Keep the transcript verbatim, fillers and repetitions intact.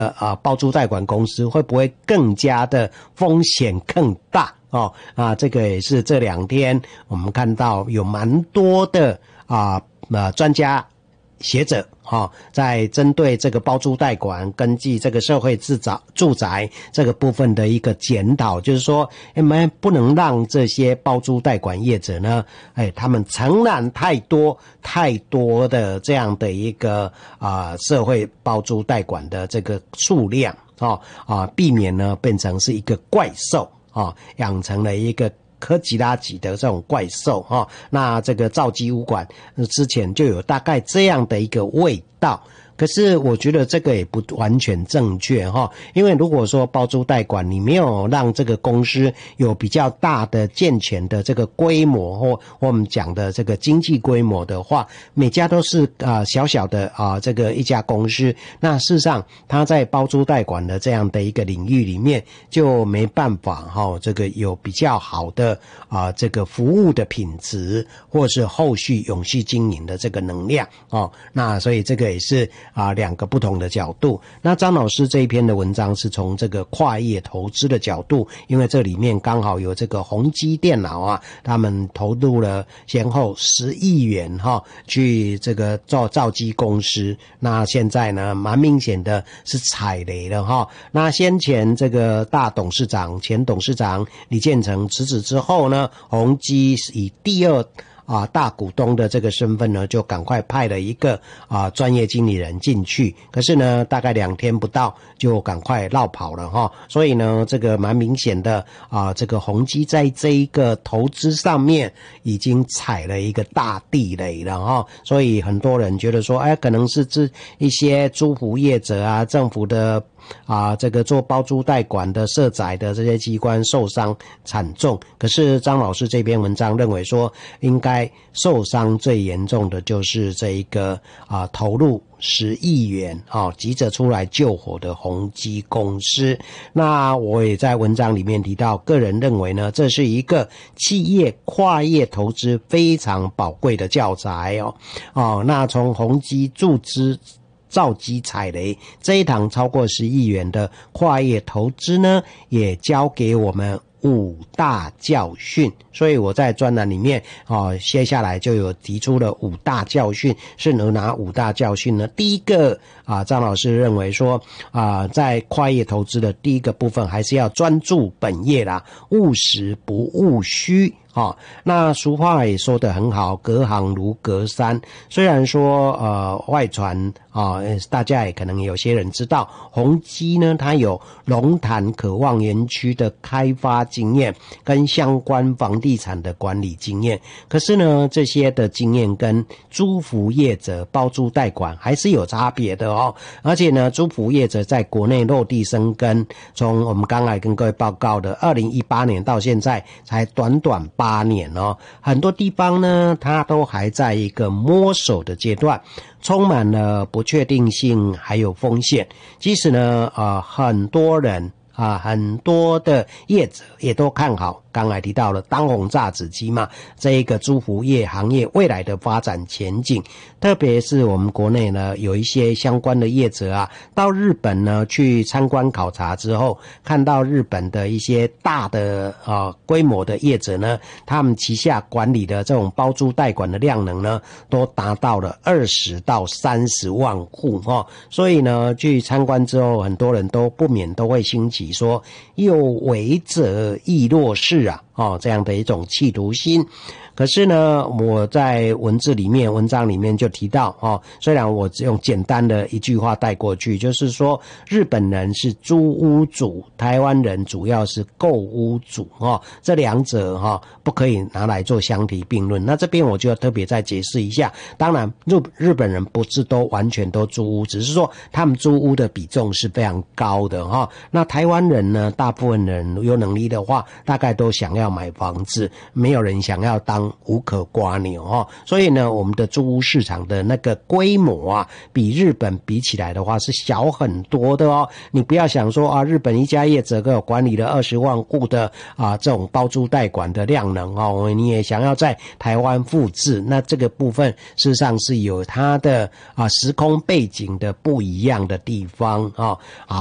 呃啊包租代管公司会不会更加的风险更大哦啊？这个也是这两天我们看到有蛮多的啊呃专家学者哈、哦，在针对这个包租代管，根据这个社会住宅住宅这个部分的一个检讨，就是说，我们不能让这些包租代管业者呢，哎，他们承揽太多太多的这样的一个啊、呃、社会包租代管的这个数量啊啊，避免呢变成是一个怪兽啊，养成了一个科吉拉级的这种怪兽哈，那这个造基物管之前就有大概这样的一个味道。可是我觉得这个也不完全正确哈，因为如果说包租代管你没有让这个公司有比较大的健全的这个规模或我们讲的这个经济规模的话，每家都是啊、呃、小小的啊、呃、这个一家公司，那事实上他在包租代管的这样的一个领域里面就没办法哈、哦、这个有比较好的啊、呃、这个服务的品质或是后续永续经营的这个能量哦，那所以这个也是啊，两个不同的角度。那张老师这一篇的文章是从这个跨业投资的角度，因为这里面刚好有这个宏基电脑啊，他们投入了先后十亿元哈，去这个做造机公司。那现在呢，蛮明显的是踩雷了哈。那先前这个大董事长、前董事长李建成辞职之后呢，宏基以第二啊，大股东的这个身份呢，就赶快派了一个啊专业经理人进去。可是呢，大概两天不到就赶快落跑了哈。所以呢，这个蛮明显的啊，这个宏基在这一个投资上面已经踩了一个大地雷了哈。所以很多人觉得说，哎，可能是这一些租服业者啊，政府的啊，这个做包租代管的社宅的这些机关受伤惨重。可是张老师这篇文章认为说，应该受伤最严重的就是这一个啊投入十亿元啊急着出来救火的宏基公司。那我也在文章里面提到，个人认为呢，这是一个企业跨业投资非常宝贵的教材哦。哦，那从宏基注资造机踩雷这一堂超过十亿元的跨业投资呢，也教给我们五大教训。所以我在专栏里面哦，接下来就有提出了五大教训。是哪五大教训呢？第一个啊，张老师认为说啊，在跨业投资的第一个部分还是要专注本业啦，务实不务虚。哦，那俗话也说得很好，隔行如隔山。虽然说呃外传啊、呃，大家也可能有些人知道，宏基呢它有龙潭渴望园区的开发经验跟相关房地产的管理经验，可是呢这些的经验跟租服业者包租代管还是有差别的哦。而且呢，租服业者在国内落地生根，从我们刚才跟各位报告的二零一八年到现在才短短八年哦，很多地方呢它都还在一个摸索的阶段，充满了不确定性还有风险。即使呢呃很多人啊，很多的业者也都看好，刚才提到了当红炸子鸡嘛，这一个租服业行业未来的发展前景。特别是我们国内呢有一些相关的业者啊，到日本呢去参观考察之后，看到日本的一些大的啊规模的业者呢，他们旗下管理的这种包租代管的量能呢，都达到了二十到三十万户哦。所以呢，去参观之后，很多人都不免都会兴起说有为者亦若是啊哦，这样的一种企图心。可是呢，我在文字里面文章里面就提到哦，虽然我只用简单的一句话带过去，就是说日本人是租屋主，台湾人主要是购屋主哦，这两者哈、哦、不可以拿来做相提并论。那这边我就要特别再解释一下，当然日日本人不是都完全都租屋，只是说他们租屋的比重是非常高的哈、哦。那台湾人呢，大部分人有能力的话，大概都都想要买房子，没有人想要当无壳瓜牛哦。所以呢，我们的租屋市场的那个规模啊，比日本比起来的话是小很多的哦。你不要想说啊，日本一家业者有管理了二十万户的啊这种包租代管的量能哦，你也想要在台湾复制，那这个部分事实上是有它的啊时空背景的不一样的地方啊。好。